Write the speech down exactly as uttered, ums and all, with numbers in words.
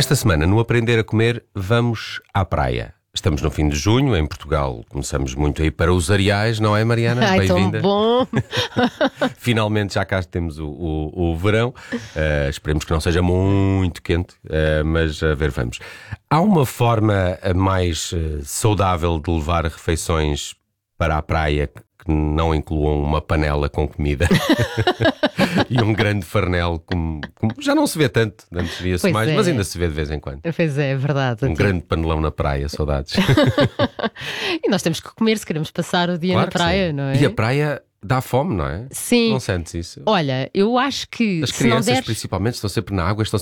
Esta semana, no Aprender a Comer, vamos à praia. Estamos no fim de junho, em Portugal começamos muito a ir para os areais, não é, Mariana? Ai, Bem-vinda. tão bom! Finalmente já cá temos o, o, o verão. Uh, esperemos que não seja muito quente, uh, mas a ver, vamos. Há uma forma mais uh, saudável de levar refeições para a praia que não incluam uma panela com comida e um grande farnel, como, como já não se vê tanto, antes via-se Pois mais, é. mas ainda se vê de vez em quando. Pois é, é verdade. Um grande panelão na praia, saudades. E nós temos que comer se queremos passar o dia Claro na que praia, sim. não é? E a praia dá fome, não é? Sim. Não sentes isso? Olha, eu acho que As se não crianças, deres... principalmente, estão sempre na água, estão